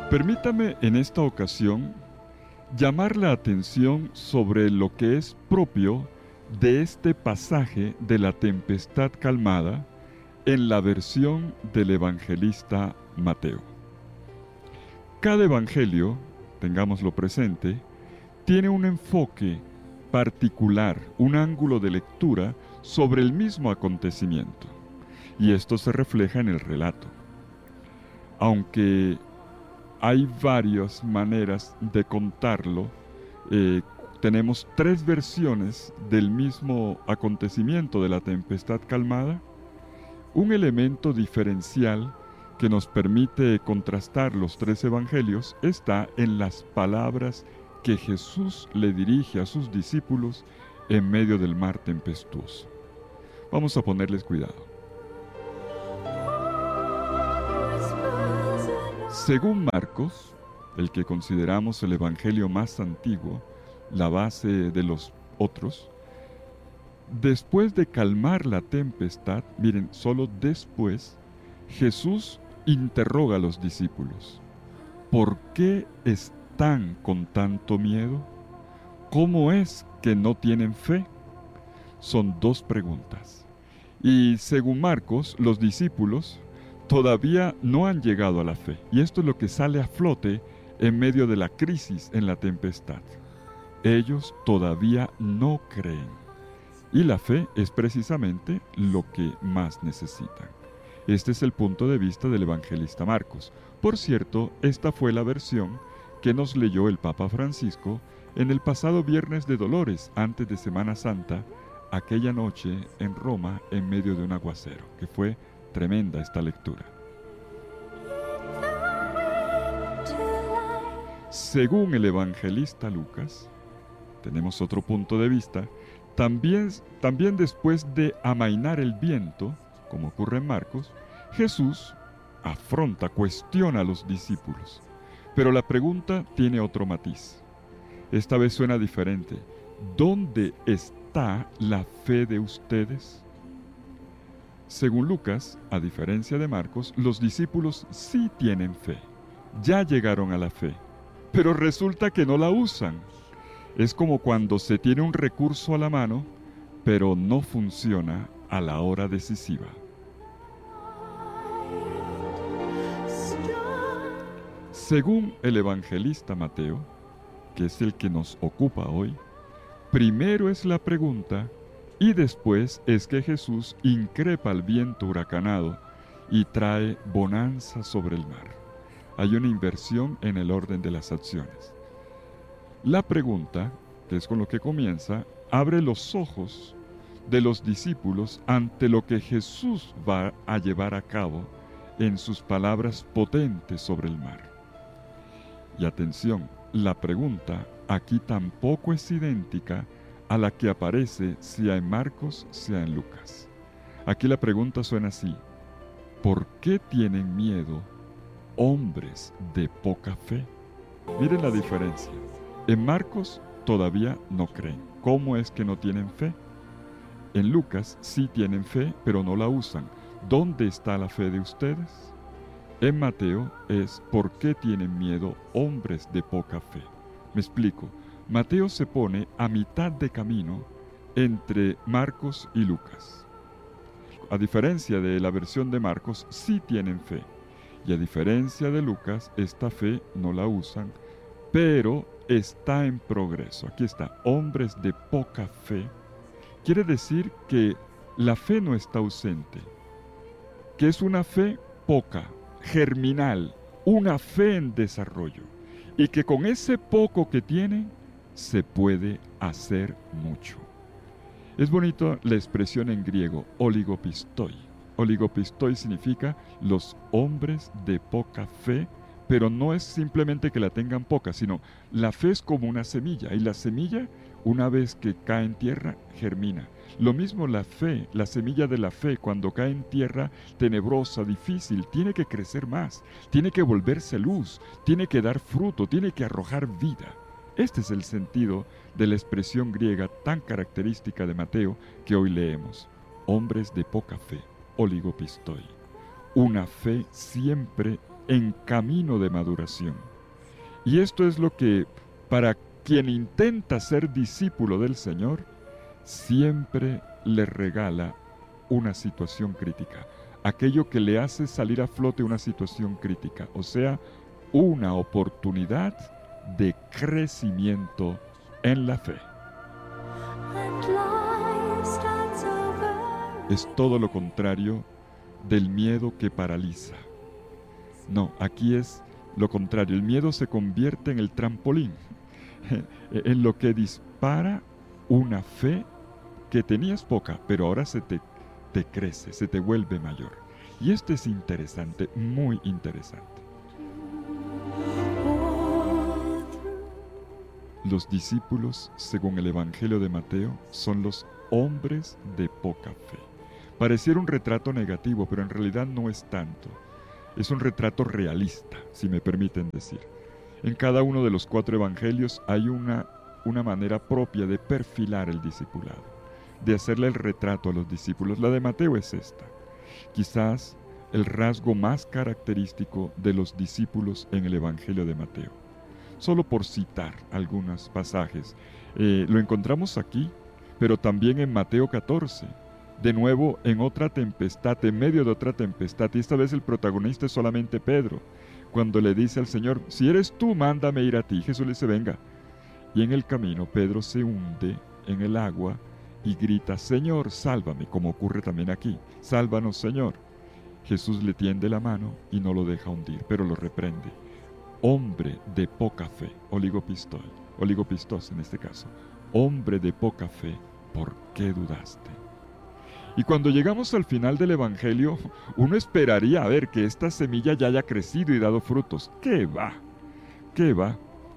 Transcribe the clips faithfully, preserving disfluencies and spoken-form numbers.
Permítame en esta ocasión llamar la atención sobre lo que es propio de este pasaje de la tempestad calmada en la versión del evangelista Mateo. Cada evangelio, tengámoslo presente, tiene un enfoque particular, un ángulo de lectura sobre el mismo acontecimiento, y esto se refleja en el relato. Aunque hay varias maneras de contarlo, eh, tenemos tres versiones del mismo acontecimiento de la tempestad calmada. Un elemento diferencial que nos permite contrastar los tres evangelios está en las palabras que Jesús le dirige a sus discípulos en medio del mar tempestuoso. Vamos a ponerles cuidado. Según Marcos, el que consideramos el evangelio más antiguo, la base de los otros, después de calmar la tempestad, miren, solo después, Jesús interroga a los discípulos: ¿por qué están con tanto miedo? ¿Cómo es que no tienen fe? Son dos preguntas. Y según Marcos, los discípulos todavía no han llegado a la fe. Y esto es lo que sale a flote en medio de la crisis en la tempestad. Ellos todavía no creen. Y la fe es precisamente lo que más necesitan. Este es el punto de vista del evangelista Marcos. Por cierto, esta fue la versión que nos leyó el Papa Francisco en el pasado Viernes de Dolores, antes de Semana Santa, aquella noche en Roma en medio de un aguacero, que fue tremenda esta lectura. Según el evangelista Lucas, tenemos otro punto de vista. También, también después de amainar el viento, como ocurre en Marcos, Jesús afronta, cuestiona a los discípulos. Pero la pregunta tiene otro matiz. Esta vez suena diferente. ¿Dónde está la fe de ustedes? Según Lucas, a diferencia de Marcos, los discípulos sí tienen fe. Ya llegaron a la fe, pero resulta que no la usan. Es como cuando se tiene un recurso a la mano, pero no funciona a la hora decisiva. Según el evangelista Mateo, que es el que nos ocupa hoy, primero es la pregunta y después es que Jesús increpa al viento huracanado y trae bonanza sobre el mar. Hay una inversión en el orden de las acciones. La pregunta, que es con lo que comienza, abre los ojos de los discípulos ante lo que Jesús va a llevar a cabo en sus palabras potentes sobre el mar. Y atención, la pregunta aquí tampoco es idéntica a la que aparece sea en Marcos, sea en Lucas. Aquí la pregunta suena así: ¿por qué tienen miedo, hombres de poca fe? Miren la diferencia. En Marcos todavía no creen. ¿Cómo es que no tienen fe? En Lucas sí tienen fe, pero no la usan. ¿Dónde está la fe de ustedes? En Mateo es ¿por qué tienen miedo, hombres de poca fe? Me explico. Mateo se pone a mitad de camino entre Marcos y Lucas. A diferencia de la versión de Marcos, sí tienen fe. Y a diferencia de Lucas, esta fe no la usan, pero está en progreso. Aquí está, hombres de poca fe. Quiere decir que la fe no está ausente, que es una fe poca, germinal, una fe en desarrollo, y que con ese poco que tienen se puede hacer mucho. Es bonito la expresión en griego, oligopistoi. Oligopistoi significa los hombres de poca fe, pero no es simplemente que la tengan poca, sino la fe es como una semilla, y la semilla, una vez que cae en tierra, germina. Lo mismo la fe, la semilla de la fe, cuando cae en tierra tenebrosa, difícil, tiene que crecer más, tiene que volverse luz, tiene que dar fruto, tiene que arrojar vida. Este es el sentido de la expresión griega tan característica de Mateo que hoy leemos. Hombres de poca fe, oligopistoi. Una fe siempre en camino de maduración. Y esto es lo que, para quien intenta ser discípulo del Señor, siempre le regala una situación crítica. Aquello que le hace salir a flote una situación crítica, o sea, una oportunidad de crecimiento en la fe. Es todo lo contrario del miedo que paraliza. No, aquí es lo contrario. El miedo se convierte en el trampolín, en lo que dispara una fe que tenías poca, pero ahora se te, te crece, se te vuelve mayor. Y esto es interesante, muy interesante. Los discípulos, según el Evangelio de Mateo, son los hombres de poca fe. Pareciera un retrato negativo, pero en realidad no es tanto. Es un retrato realista, si me permiten decir. En cada uno de los cuatro evangelios hay una, una manera propia de perfilar el discipulado, de hacerle el retrato a los discípulos. La de Mateo es esta. Quizás el rasgo más característico de los discípulos en el Evangelio de Mateo. Solo por citar algunos pasajes. Eh, lo encontramos aquí, pero también en Mateo catorce. De nuevo, en otra tempestad, en medio de otra tempestad, y esta vez el protagonista es solamente Pedro, cuando le dice al Señor, si eres tú, mándame ir a ti. Jesús le dice, venga. Y en el camino, Pedro se hunde en el agua y grita, Señor, sálvame, como ocurre también aquí. Sálvanos, Señor. Jesús le tiende la mano y no lo deja hundir, pero lo reprende. Hombre de poca fe, oligopistol, oligopistos en este caso. Hombre de poca fe, ¿por qué dudaste? Y cuando llegamos al final del Evangelio, uno esperaría a ver que esta semilla ya haya crecido y dado frutos. ¿Qué va? ¿Qué va?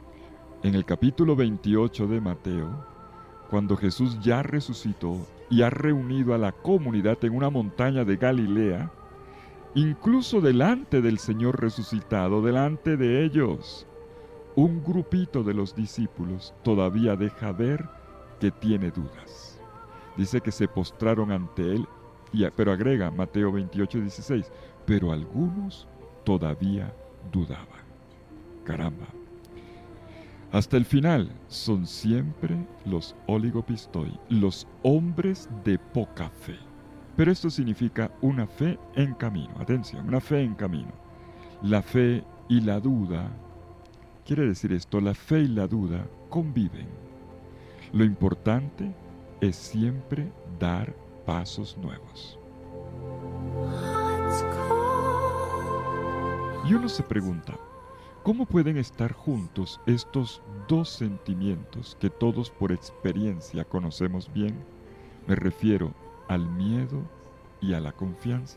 En el capítulo veintiocho de Mateo, cuando Jesús ya resucitó y ha reunido a la comunidad en una montaña de Galilea, incluso delante del Señor resucitado, delante de ellos, un grupito de los discípulos todavía deja ver que tiene dudas. Dice que se postraron ante él, y, pero agrega Mateo veintiocho, dieciséis, pero algunos todavía dudaban. Caramba. Hasta el final son siempre los oligopistoi, los hombres de poca fe. Pero esto significa una fe en camino. Atención, una fe en camino. La fe y la duda, quiere decir esto, la fe y la duda conviven. Lo importante es siempre dar pasos nuevos. Y uno se pregunta, ¿cómo pueden estar juntos estos dos sentimientos que todos por experiencia conocemos bien? Me refiero al miedo y a la confianza.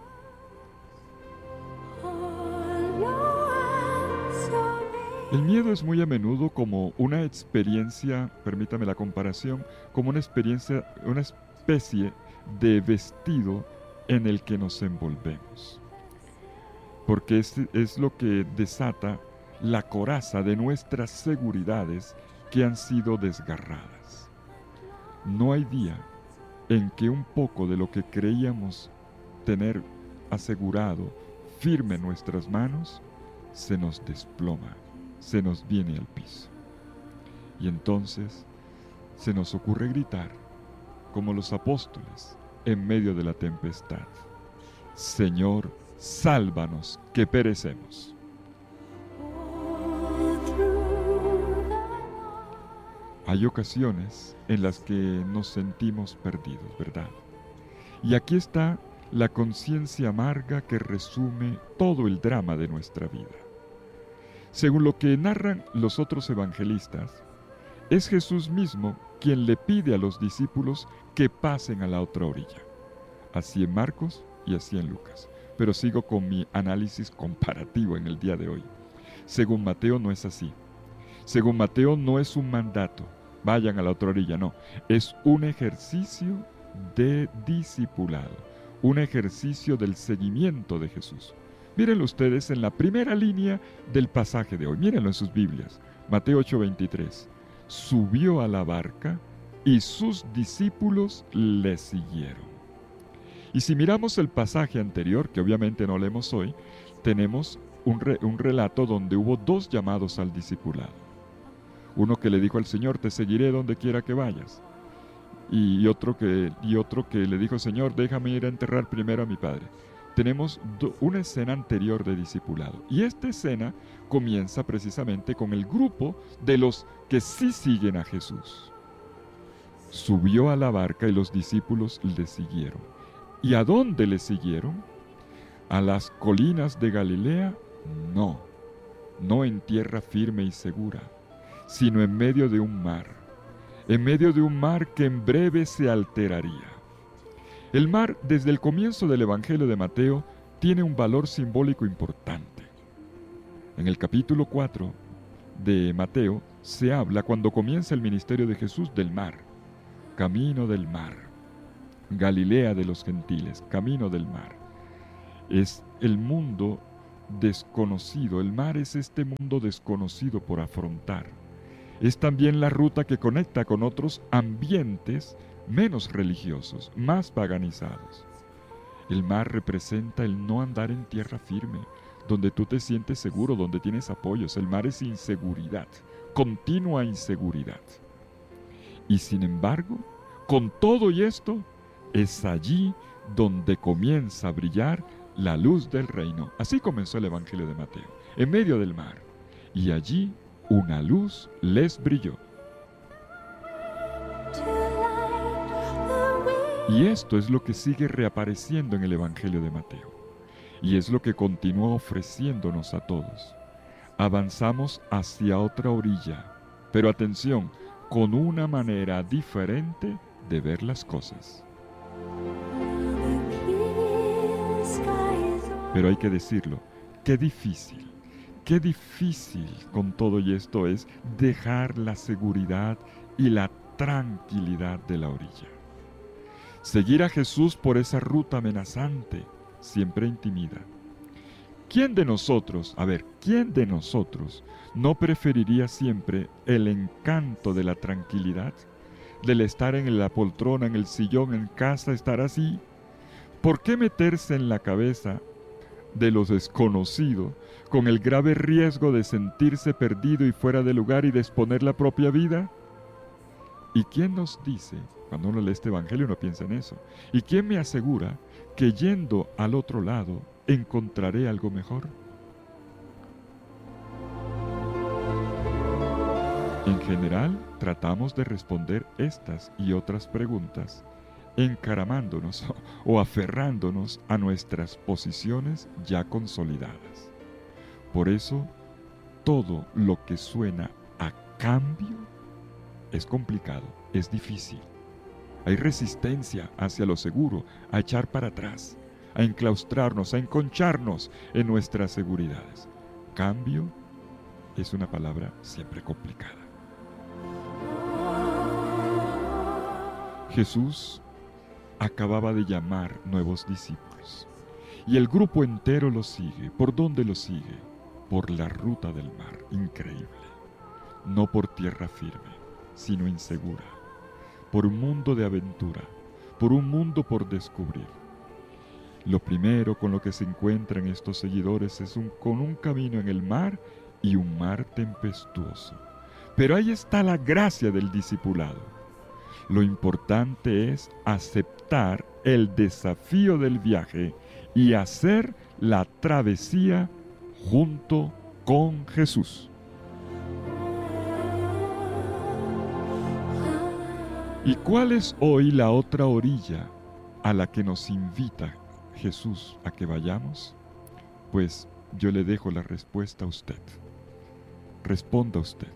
El miedo es muy a menudo como una experiencia, permítame la comparación, como una experiencia, una especie de vestido en el que nos envolvemos. Porque es, es lo que desata la coraza de nuestras seguridades que han sido desgarradas. No hay día en que un poco de lo que creíamos tener asegurado, firme en nuestras manos, se nos desploma, se nos viene al piso. Y entonces se nos ocurre gritar, como los apóstoles, en medio de la tempestad, Señor, sálvanos, que perecemos. Hay ocasiones en las que nos sentimos perdidos, ¿verdad? Y aquí está la conciencia amarga que resume todo el drama de nuestra vida. Según lo que narran los otros evangelistas, es Jesús mismo quien le pide a los discípulos que pasen a la otra orilla. Así en Marcos y así en Lucas. Pero sigo con mi análisis comparativo en el día de hoy. Según Mateo no es así. Según Mateo no es un mandato, vayan a la otra orilla, no. Es un ejercicio de discipulado, un ejercicio del seguimiento de Jesús. Mírenlo ustedes en la primera línea del pasaje de hoy, mírenlo en sus Biblias, Mateo ocho veintitrés. Subió a la barca y sus discípulos le siguieron. Y si miramos el pasaje anterior, que obviamente no leemos hoy, tenemos un, re, un relato donde hubo dos llamados al discipulado. Uno que le dijo al Señor, te seguiré donde quiera que vayas. Y otro que, y otro que le dijo, Señor, déjame ir a enterrar primero a mi padre. Tenemos do, una escena anterior de discipulado. Y esta escena comienza precisamente con el grupo de los que sí siguen a Jesús. Subió a la barca y los discípulos le siguieron. ¿Y a dónde le siguieron? ¿A las colinas de Galilea? No, no en tierra firme y segura, sino en medio de un mar, en medio de un mar que en breve se alteraría. El mar, desde el comienzo del Evangelio de Mateo, tiene un valor simbólico importante. En el capítulo cuatro de Mateo se habla, cuando comienza el ministerio de Jesús, del mar, camino del mar, Galilea de los gentiles, camino del mar. Es el mundo desconocido, el mar es este mundo desconocido por afrontar. Es también la ruta que conecta con otros ambientes menos religiosos, más paganizados. El mar representa el no andar en tierra firme, donde tú te sientes seguro, donde tienes apoyos. El mar es inseguridad, continua inseguridad. Y sin embargo, con todo y esto, es allí donde comienza a brillar la luz del reino. Así comenzó el Evangelio de Mateo, en medio del mar. Y allí una luz les brilló. Y esto es lo que sigue reapareciendo en el Evangelio de Mateo. Y es lo que continúa ofreciéndonos a todos. Avanzamos hacia otra orilla, pero atención, con una manera diferente de ver las cosas. Pero hay que decirlo, qué difícil, qué difícil con todo y esto es dejar la seguridad y la tranquilidad de la orilla. Seguir a Jesús por esa ruta amenazante siempre intimida. ¿Quién de nosotros, a ver, quién de nosotros no preferiría siempre el encanto de la tranquilidad, del estar en la poltrona, en el sillón, en casa, estar así? ¿Por qué meterse en la cabeza de los desconocidos con el grave riesgo de sentirse perdido y fuera de lugar y de exponer la propia vida? ¿Y quién nos dice, cuando uno lee este evangelio uno piensa en eso, y quién me asegura que yendo al otro lado encontraré algo mejor? En general, tratamos de responder estas y otras preguntas encaramándonos o aferrándonos a nuestras posiciones ya consolidadas. Por eso, todo lo que suena a cambio es complicado, es difícil. Hay resistencia hacia lo seguro, a echar para atrás, a enclaustrarnos, a enconcharnos en nuestras seguridades. Cambio es una palabra siempre complicada. Jesús acababa de llamar nuevos discípulos y el grupo entero lo sigue. ¿Por dónde lo sigue? Por la ruta del mar, increíble. No por tierra firme, sino insegura. Por un mundo de aventura, por un mundo por descubrir. Lo primero con lo que se encuentran estos seguidores es un, con un camino en el mar y un mar tempestuoso. Pero ahí está la gracia del discipulado. Lo importante es aceptar el desafío del viaje y hacer la travesía junto con Jesús. ¿Y cuál es hoy la otra orilla a la que nos invita Jesús a que vayamos? Pues yo le dejo la respuesta a usted. Responda usted.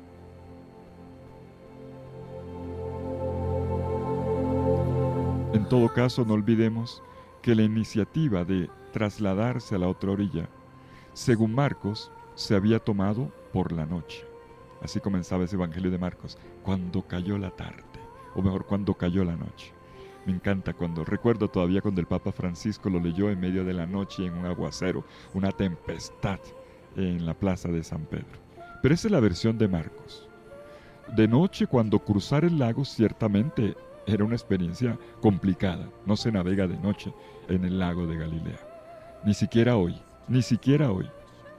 En todo caso, no olvidemos que la iniciativa de trasladarse a la otra orilla, según Marcos, se había tomado por la noche. Así comenzaba ese Evangelio de Marcos, cuando cayó la tarde, o mejor, cuando cayó la noche. Me encanta cuando, recuerdo todavía cuando el Papa Francisco lo leyó en medio de la noche en un aguacero, una tempestad en la plaza de San Pedro. Pero esa es la versión de Marcos. De noche, cuando cruzar el lago, ciertamente era una experiencia complicada. No se navega de noche en el lago de Galilea. Ni siquiera hoy, ni siquiera hoy.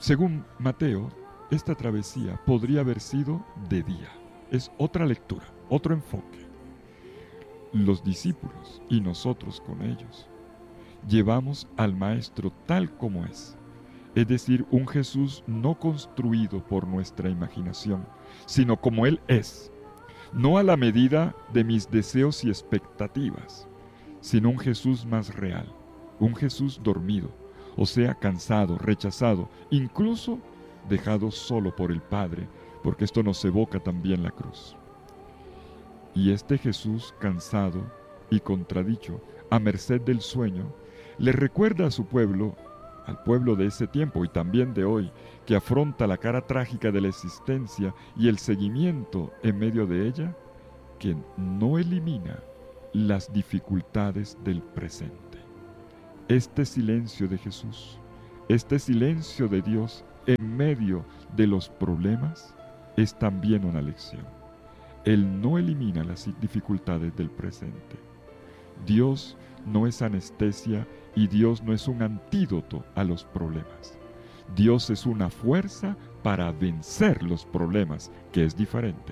Según Mateo, esta travesía podría haber sido de día. Es otra lectura, otro enfoque. Los discípulos y nosotros con ellos llevamos al Maestro tal como es, es decir, un Jesús no construido por nuestra imaginación, sino como Él es, no a la medida de mis deseos y expectativas, sino un Jesús más real, un Jesús dormido, o sea, cansado, rechazado, incluso dejado solo por el Padre, porque esto nos evoca también la cruz. Y este Jesús cansado y contradicho, a merced del sueño, le recuerda a su pueblo, al pueblo de ese tiempo y también de hoy, que afronta la cara trágica de la existencia y el seguimiento en medio de ella, que no elimina las dificultades del presente. Este silencio de Jesús, este silencio de Dios en medio de los problemas, es también una lección. Él no elimina las dificultades del presente. Dios no es anestesia y Dios no es un antídoto a los problemas. Dios es una fuerza para vencer los problemas, que es diferente.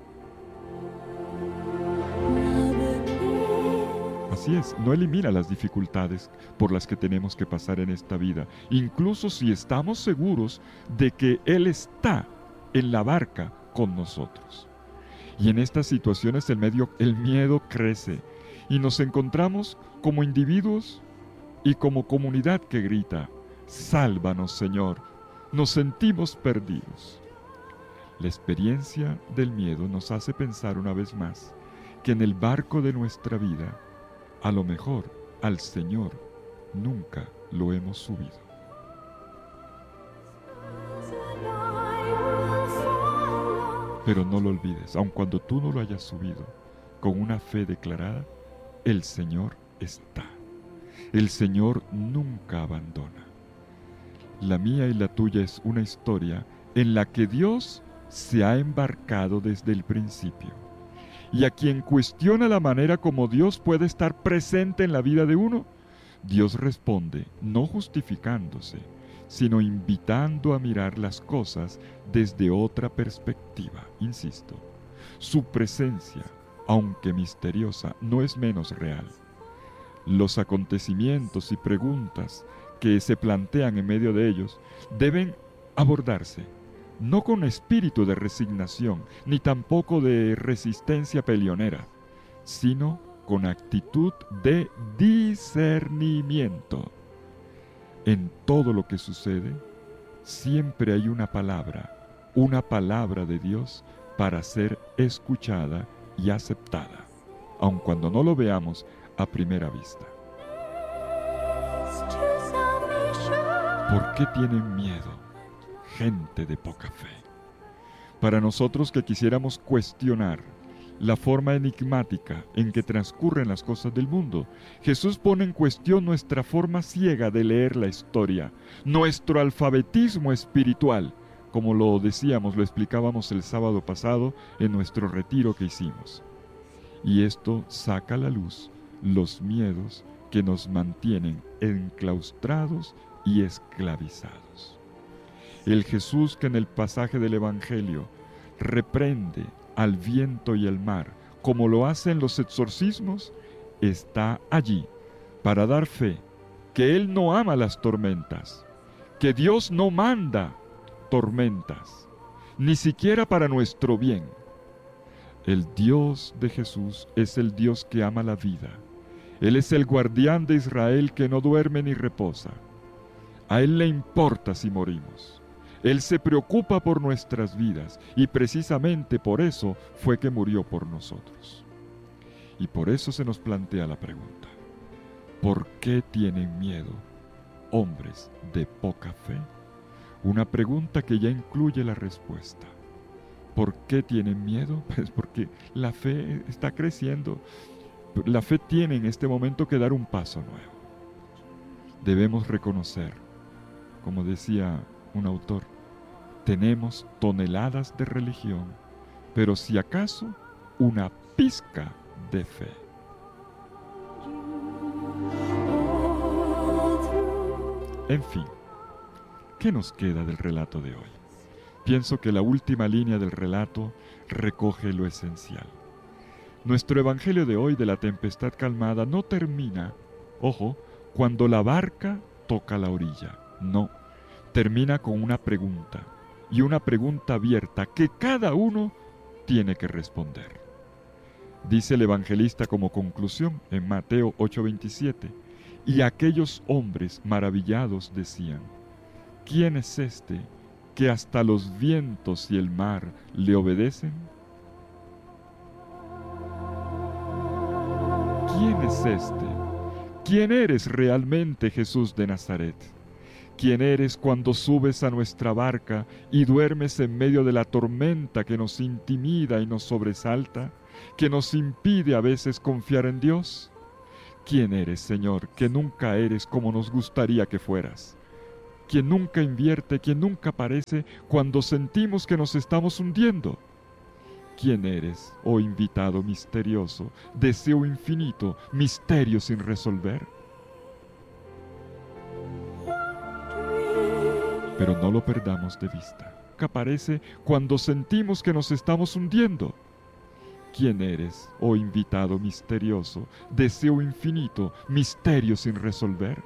Así es, no elimina las dificultades por las que tenemos que pasar en esta vida, incluso si estamos seguros de que Él está en la barca con nosotros. Y en estas situaciones el, medio, el miedo crece y nos encontramos como individuos y como comunidad que grita: sálvanos, Señor, nos sentimos perdidos. La experiencia del miedo nos hace pensar una vez más que en el barco de nuestra vida, a lo mejor al Señor nunca lo hemos subido. Pero no lo olvides, aun cuando tú no lo hayas subido, con una fe declarada, el Señor está. El Señor nunca abandona. La mía y la tuya es una historia en la que Dios se ha embarcado desde el principio. Y a quien cuestiona la manera como Dios puede estar presente en la vida de uno, Dios responde no justificándose, sino invitando a mirar las cosas desde otra perspectiva. Insisto, su presencia, aunque misteriosa, no es menos real. Los acontecimientos y preguntas que se plantean en medio de ellos deben abordarse no con espíritu de resignación, ni tampoco de resistencia peleonera, sino con actitud de discernimiento. En todo lo que sucede, siempre hay una palabra, una palabra de Dios para ser escuchada y aceptada, aun cuando no lo veamos a primera vista. ¿Por qué tienen miedo, gente de poca fe? Para nosotros que quisiéramos cuestionar la forma enigmática en que transcurren las cosas del mundo, Jesús pone en cuestión nuestra forma ciega de leer la historia, nuestro alfabetismo espiritual, como lo decíamos, lo explicábamos el sábado pasado en nuestro retiro que hicimos. Y esto saca a la luz los miedos que nos mantienen enclaustrados y esclavizados. El Jesús que en el pasaje del Evangelio reprende al viento y al mar, como lo hacen los exorcismos, está allí para dar fe que Él no ama las tormentas, que Dios no manda tormentas, ni siquiera para nuestro bien. El Dios de Jesús es el Dios que ama la vida. Él es el guardián de Israel que no duerme ni reposa. A Él le importa si morimos. Él se preocupa por nuestras vidas y precisamente por eso fue que murió por nosotros. Y por eso se nos plantea la pregunta: ¿por qué tienen miedo hombres de poca fe? Una pregunta que ya incluye la respuesta. ¿Por qué tienen miedo? Pues porque la fe está creciendo. La fe tiene en este momento que dar un paso nuevo. Debemos reconocer, como decía un autor, tenemos toneladas de religión, pero si acaso una pizca de fe. En fin, ¿Qué nos queda del relato de hoy? Pienso que la última línea del relato recoge lo esencial. Nuestro evangelio de hoy de la tempestad calmada no termina, ojo, cuando la barca toca la orilla. No, termina con una pregunta, y una pregunta abierta que cada uno tiene que responder. Dice el evangelista como conclusión en Mateo ocho veintisiete, y aquellos hombres maravillados decían: ¿quién es este que hasta los vientos y el mar le obedecen? ¿Quién es este? ¿Quién eres realmente, Jesús de Nazaret? ¿Quién eres cuando subes a nuestra barca y duermes en medio de la tormenta que nos intimida y nos sobresalta, que nos impide a veces confiar en Dios? ¿Quién eres, Señor, que nunca eres como nos gustaría que fueras? ¿Quién nunca invierte, quien nunca aparece cuando sentimos que nos estamos hundiendo? ¿Quién eres, oh invitado misterioso, deseo infinito, misterio sin resolver? Pero no lo perdamos de vista, que aparece cuando sentimos que nos estamos hundiendo. ¿Quién eres, oh invitado misterioso, deseo infinito, misterio sin resolver?